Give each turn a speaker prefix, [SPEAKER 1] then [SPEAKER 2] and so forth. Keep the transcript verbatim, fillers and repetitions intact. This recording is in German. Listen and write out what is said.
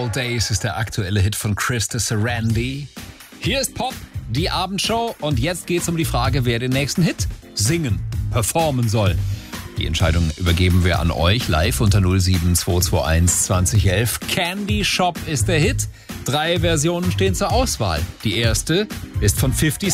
[SPEAKER 1] Old Days ist der aktuelle Hit von Krista Sarandon. Hier ist Pop, die Abendshow. Und jetzt geht's um die Frage, wer den nächsten Hit singen, performen soll. Die Entscheidung übergeben wir an euch live unter null sieben zwei zwei eins zwanzig elf. Candy Shop ist der Hit. Drei Versionen stehen zur Auswahl. Die erste ist von fifty